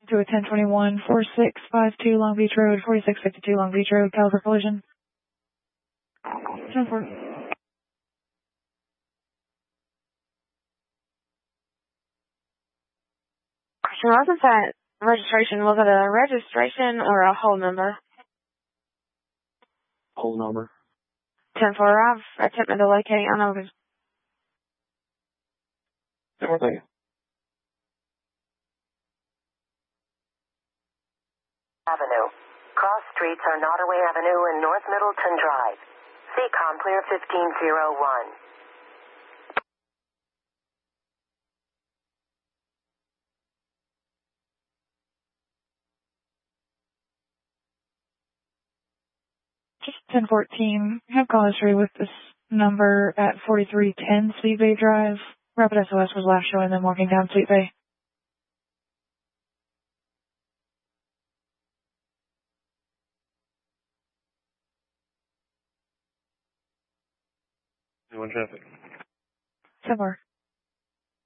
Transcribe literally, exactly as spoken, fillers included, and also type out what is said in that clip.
To a ten twenty-one, forty-six fifty-two Long Beach Road, forty-six fifty-two Long Beach Road, Caliber collision. ten four. Question, wasn't that registration, was it a registration or a whole number? Whole number. ten four, I've attempted to locate, I know it was... ten four, thank you. Avenue. Cross streets are Nottoway Avenue and North Middleton Drive. C COM clear fifteen oh one. Just ten fourteen, have call history with this number at forty-three ten Sweet Bay Drive. Rapid S O S was last showing them walking down Sweet Bay. Anyone traffic? ten four.